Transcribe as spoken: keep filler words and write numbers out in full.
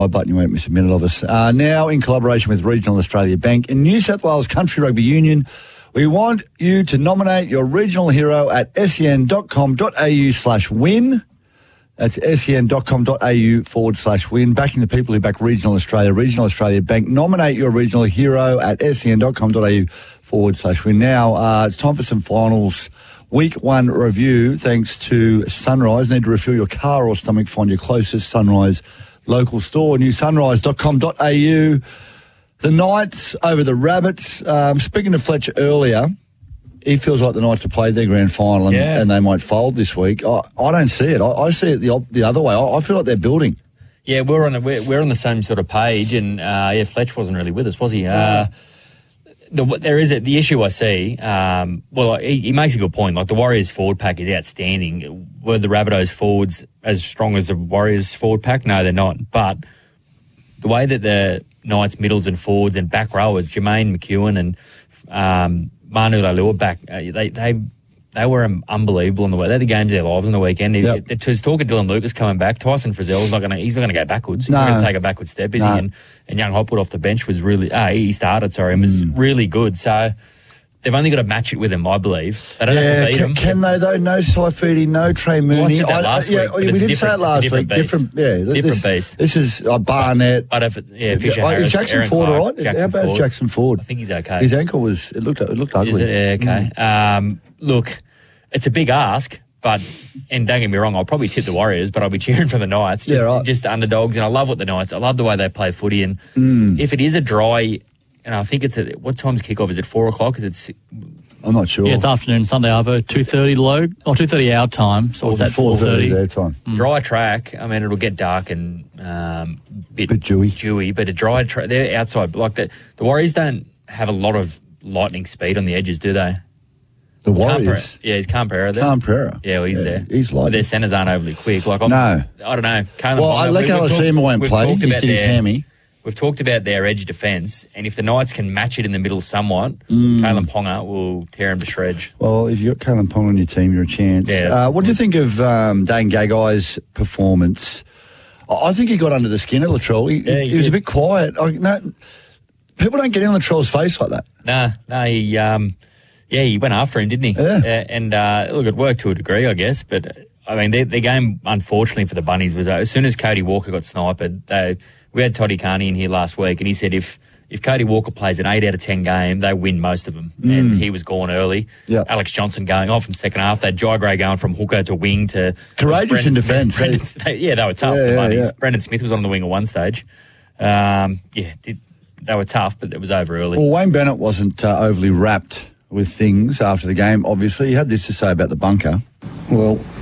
My button, you won't miss a minute of us. Uh, now, in collaboration with Regional Australia Bank and New South Wales Country Rugby Union, we want you to nominate your regional hero at sen.com.au slash win. That's sen.com.au forward slash win. Backing the people who back Regional Australia, Regional Australia Bank. Nominate your regional hero at sen.com.au forward slash win. Now, uh, it's time for some finals. Week one review, thanks to Sunrise. Need to refill your car or stomach? Find your closest Sunrise local store. new sunrise dot com dot a u. The Knights over the Rabbits. Um, speaking to Fletcher earlier, he feels like the Knights have played their grand final and, yeah. and they might fold this week. I, I don't see it. I, I see it the op- the other way. I, I feel like they're building. Yeah, we're on a, we're, we're on the same sort of page, and uh, yeah, Fletch wasn't really with us, was he? Uh, the, there is a, the issue I see. Um, well, he, he makes a good point. Like the Warriors forward pack is outstanding. Were the Rabbitohs forwards as strong as the Warriors forward pack? No, they're not. But the way that the Knights middles and forwards and back rowers, Jermaine McEwen and um, Manu Leilua back, uh, they they they were um, unbelievable in the way they had the games of their lives on the weekend. Yep. He, to talk of Dylan Lucas coming back, Tyson Frizzell's not going to he's not going to go backwards. He's No. not going to take a backward step, is No. he? And, and young Hopwood off the bench was really uh, he started sorry and was Mm. really good. So they've only got to match it with him, I believe. They don't have Yeah, to beat can, him. can they though? No Saifidi, no Trey Mooney. Well, I said that last yeah, week, but we it's a did say it different- last it's a week. different beast. Different, yeah, Different this, beast. This is uh, Barnett. But if it, yeah, Fisher Oh, Harris, is Jackson Aaron Ford Clark, all right? Jackson How bad is Ford. Jackson Ford? I think he's okay. His ankle was it looked it looked ugly. Is it? Yeah, okay. Mm. Um, look, it's a big ask, but and don't get me wrong, I'll probably tip the Warriors, but I'll be cheering for the Knights. Just, Yeah, right. just the underdogs, and I love what the Knights. I love the way they play footy, and Mm. if it is a dry, and I think it's at what time's kickoff? Is it four o'clock? Is it? si- I'm not sure. Yeah, it's afternoon, Sunday, Arvo, two thirty low, or two thirty our time, so Or it's at four four thirty thirty. their time. Dry track. I mean, it'll get dark and um, bit, Bit dewy. dewy, but a dry track. They're outside. Like the the Warriors don't have a lot of lightning speed on the edges, do they? The Can't Warriors. Yeah, he's Can't there. Can't Pereira. Yeah, well, he's Yeah, there. he's like- But their centres aren't overly quick. Like I'm, No. I don't know. Kalen Well, Ponga, Alec we- we've Alasima talked- won't we've play. talked He's about did his their- hammy. We've talked about their edge defence, and if the Knights can match it in the middle somewhat, Mm. Kalen Ponga will tear him to shreds. Well, if you've got Kalen Pong on your team, you're a chance. Yeah, that's uh, a what good do you point. think of um, Dane Gagai's performance? I I think he got under the skin of Latrell. He, Yeah, he he was a did. bit quiet. I, no, people don't get in Latrell's face like that. Nah, no, he, um, yeah, he went after him, didn't he? Yeah. Uh, and uh, look, it worked to a degree, I guess. But uh, I mean, their, their game, unfortunately for the Bunnies, was uh, as soon as Cody Walker got sniped, they we had Toddy Carney in here last week, and he said if. If Cody Walker plays an eight out of ten game, they win most of them. Mm. And he was gone early. Yep. Alex Johnson going off in the second half. They had Jai Gray going from hooker to wing to... Courageous in Brendan defence, Smith- eh? Brendan- yeah, they were tough, Yeah, the yeah, Bunnies. yeah. Brendan Smith was on the wing at one stage. Um, yeah, did, they were tough, but it was over early. Well, Wayne Bennett wasn't uh, overly wrapped with things after the game, obviously. He had this to say about the bunker. Well,